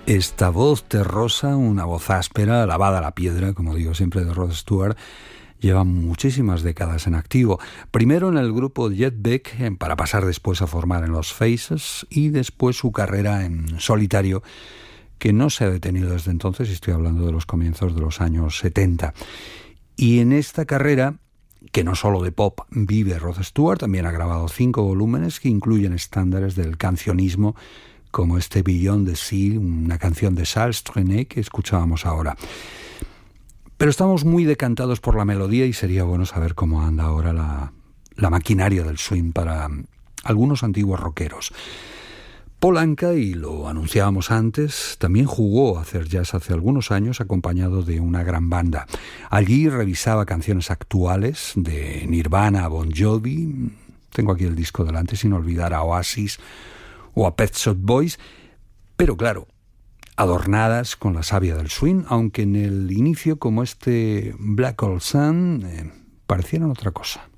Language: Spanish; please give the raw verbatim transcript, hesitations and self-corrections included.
Esta voz terrosa, una voz áspera, lavada a la piedra, como digo siempre, de Rod Stewart, lleva muchísimas décadas en activo. Primero en el grupo Jet Beck, para pasar después a formar en los Faces, y después su carrera en solitario, que no se ha detenido desde entonces, y estoy hablando de los comienzos de los años setenta. Y en esta carrera, que no solo de pop vive Rod Stewart, también ha grabado cinco volúmenes que incluyen estándares del cancionismo, como este Beyond the Sea, una canción de Charles Trenet que escuchábamos ahora. Pero estamos muy decantados por la melodía y sería bueno saber cómo anda ahora la, la maquinaria del swing para algunos antiguos rockeros. Paul Anka, y lo anunciábamos antes, también jugó a hacer jazz hace algunos años acompañado de una gran banda. Allí revisaba canciones actuales de Nirvana a Bon Jovi, tengo aquí el disco delante, sin olvidar a Oasis o a Pet Shop Boys, pero claro, adornadas con la savia del swing, aunque en el inicio, como este Black Hole Sun, eh, parecieran otra cosa.